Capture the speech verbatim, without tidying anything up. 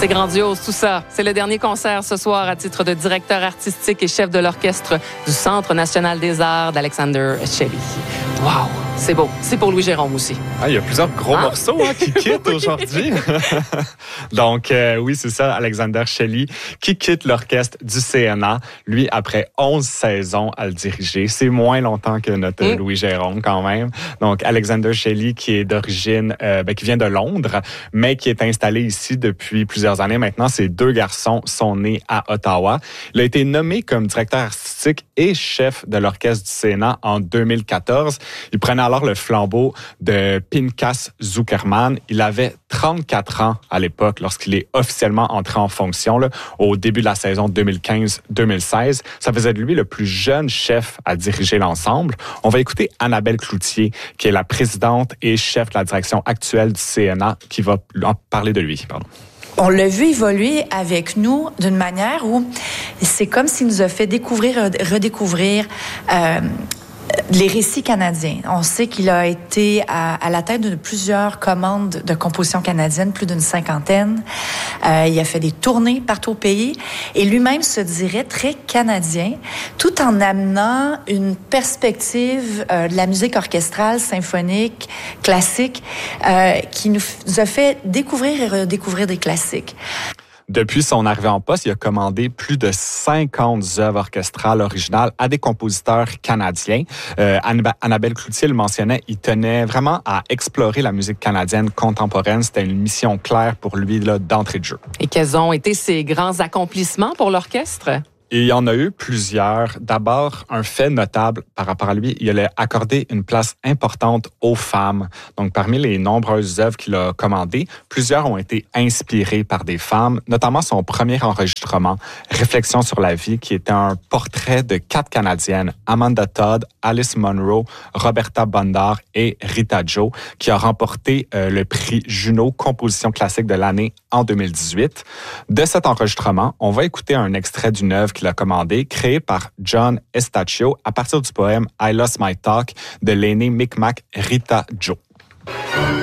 C'est grandiose tout ça. C'est le dernier concert ce soir à titre de directeur artistique et chef de l'orchestre du Centre national des arts d'Alexander Shelley. Wow, c'est beau. C'est pour Louis Jérôme aussi. Ah, il y a plusieurs gros ah. morceaux hein, qui quittent aujourd'hui. Donc euh, oui, c'est ça, Alexander Shelley qui quitte l'orchestre du C N A, lui après onze saisons à le diriger. C'est moins longtemps que notre mm. Louis Jérôme quand même. Donc Alexander Shelley qui est d'origine, euh, ben, qui vient de Londres, mais qui est installé ici depuis plusieurs années maintenant. Ses deux garçons sont nés à Ottawa. Il a été nommé comme directeur artistique et chef de l'orchestre du C N A en deux mille quatorze. Il prenait alors le flambeau de Pinchas Zukerman. Il avait trente-quatre ans à l'époque lorsqu'il est officiellement entré en fonction là, au début de la saison deux mille quinze deux mille seize. Ça faisait de lui le plus jeune chef à diriger l'ensemble. On va écouter Annabelle Cloutier, qui est la présidente et chef de la direction actuelle du C N A, qui va en parler de lui. Pardon. On l'a vu évoluer avec nous d'une manière où c'est comme s'il nous a fait découvrir, redécouvrir euh, les récits canadiens. On sait qu'il a été à, à la tête de plusieurs commandes de composition canadienne, plus d'une cinquantaine. Euh, il a fait des tournées partout au pays et lui-même se dirait très canadien, tout en amenant une perspective euh, de la musique orchestrale, symphonique, classique, euh, qui nous a fait découvrir et redécouvrir des classiques. Depuis son arrivée en poste, il a commandé plus de cinquante œuvres orchestrales originales à des compositeurs canadiens. Euh, Annabelle Cloutier le mentionnait, il tenait vraiment à explorer la musique canadienne contemporaine. C'était une mission claire pour lui là, d'entrée de jeu. Et quels ont été ses grands accomplissements pour l'orchestre? Et il y en a eu plusieurs. D'abord, un fait notable par rapport à lui, il a accordé une place importante aux femmes. Donc, parmi les nombreuses œuvres qu'il a commandées, plusieurs ont été inspirées par des femmes, notamment son premier enregistrement, Réflexions sur la vie, qui était un portrait de quatre Canadiennes, Amanda Todd, Alice Munro, Roberta Bondar et Rita Joe, qui a remporté euh, le prix Juno Composition classique de l'année en deux mille dix-huit. De cet enregistrement, on va écouter un extrait d'une œuvre qu'il a commandée, créée par John Estachio à partir du poème I Lost My Talk de l'aînée Micmac Rita Joe.